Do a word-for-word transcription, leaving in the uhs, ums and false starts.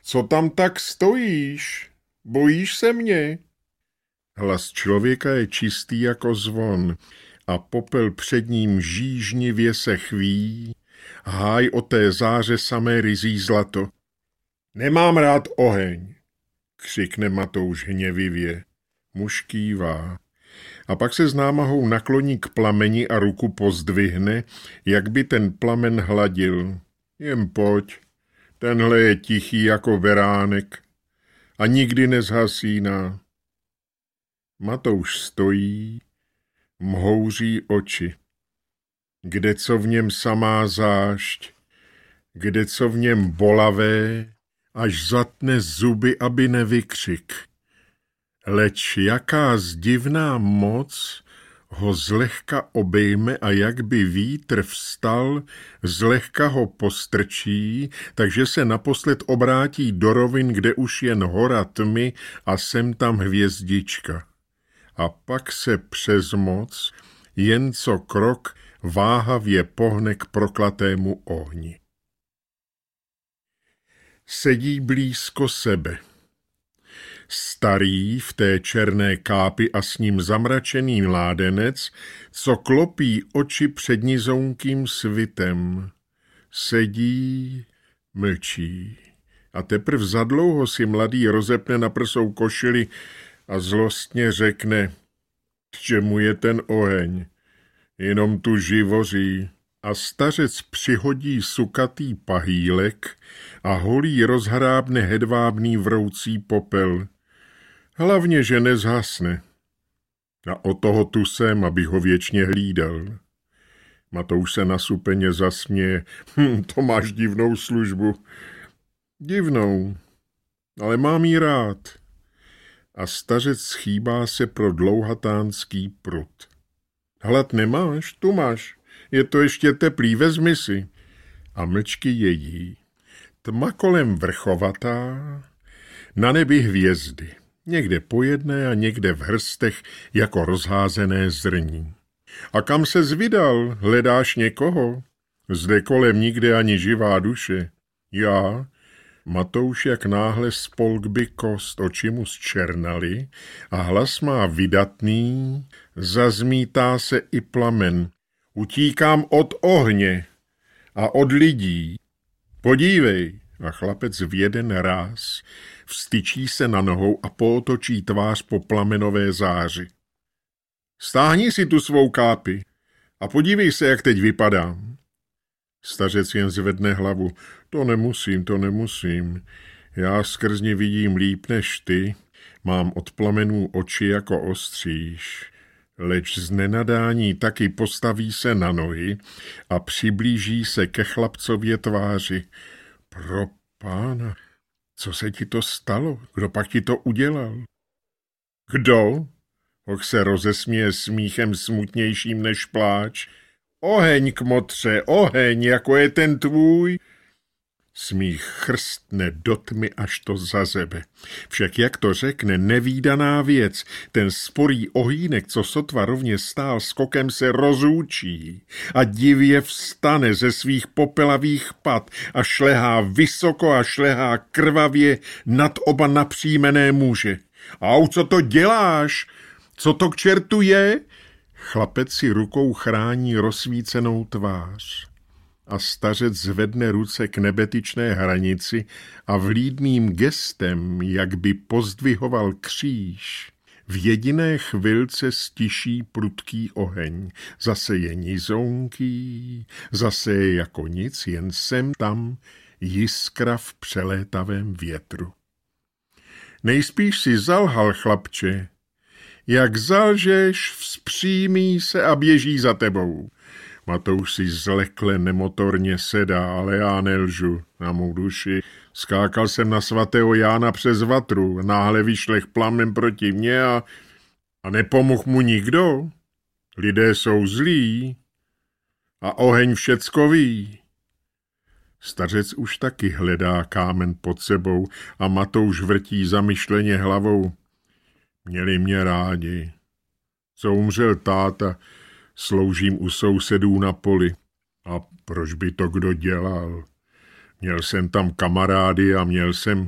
Co tam tak stojíš? Bojíš se mě? Hlas člověka je čistý jako zvon a popel před ním žížnivě se chví, háj o té záře samé ryzí zlato. Nemám rád oheň, křikne Matouš hněvivě. Muž kývá. A pak se s námahou nakloní k plameni a ruku pozdvihne, jak by ten plamen hladil. Jen pojď, tenhle je tichý jako beránek a nikdy nezhasíná. Matouš stojí, mhouří oči. Kde co v něm samá zášť, kde co v něm bolavé, až zatne zuby, aby nevykřik. Leč jaká zdivná moc ho zlehka obejme a jak by vítr vstal, zlehka ho postrčí, takže se naposled obrátí do rovin, kde už jen hora tmy a sem tam hvězdička. A pak se přes moc, jen co krok, váhavě pohne k proklatému ohni. Sedí blízko sebe. Starý v té černé kápi a s ním zamračený mládenec, co klopí oči před nizounkým svitem. Sedí, mlčí. A teprv zadlouho si mladý rozepne na prsou košili a zlostně řekne, k čemu je ten oheň, jenom tu živoří. A stařec přihodí sukatý pahýlek a holí rozhrábne hedvábný vroucí popel. Hlavně, že nezhasne. A o toho tu jsem, abych ho věčně hlídal. Matouš se nasupeně zasměje. Hm, to máš divnou službu. Divnou, ale mám jí rád. A stařec schýbá se pro dlouhatánský prut. Hlad nemáš? Tu máš. Je to ještě teplý, vezmi si. A mlčky jedí. Tma kolem vrchovatá, na nebi hvězdy. Někde po jedné a někde v hrstech jako rozházené zrní. A kam ses vydal? Hledáš někoho? Zde kolem nikde ani živá duše. Já? Matouš jak náhle spolk by kost, oči mu zčernaly a hlas má vydatný, zazmítá se i plamen. Utíkám od ohně a od lidí. Podívej. A chlapec v jeden ráz vstyčí se na nohou a pootočí tvář po plamenové záři. Stáhni si tu svou kápi a podívej se, jak teď vypadám. Stařec jen zvedne hlavu. To nemusím, to nemusím. Já skrz ní vidím líp než ty. Mám od plamenů oči jako ostříž. Leč z nenadání taky postaví se na nohy a přiblíží se ke chlapcově tváři. Pro pána, co se ti to stalo? Kdo pak ti to udělal? Kdo? Hoch se rozesměje smíchem smutnějším než pláč. Oheň, kmotře, oheň, jako je ten tvůj. Smích chrstne do tmy, až to zazebe. Však jak to řekne, nevídaná věc, ten sporý ohýnek, co sotva rovně stál, skokem se rozúčí a divě vstane ze svých popelavých pat a šlehá vysoko a šlehá krvavě nad oba napříjmené muže. Au, co to děláš? Co to k čertu je? Chlapec si rukou chrání rozsvícenou tvář. A stařec zvedne ruce k nebetyčné hranici a vlídným gestem, jak by pozdvihoval kříž, v jediné chvilce stiší prudký oheň. Zase je nizounký, zase je jako nic, jen sem tam jiskra v přelétavém větru. Nejspíš si zalhal, chlapče. Jak zalžeš, vzpřímí se a běží za tebou. Matouš si zlekle nemotorně sedá, ale já nelžu na mou duši. Skákal jsem na svatého Jána přes vatru, náhle vyšlech plamen proti mně a, a nepomohl mu nikdo. Lidé jsou zlí a oheň všecko ví. Stařec už taky hledá kámen pod sebou a Matouš vrtí zamyšleně hlavou. Měli mě rádi. Co umřel táta, sloužím u sousedů na poli. A proč by to kdo dělal? Měl jsem tam kamarády a měl jsem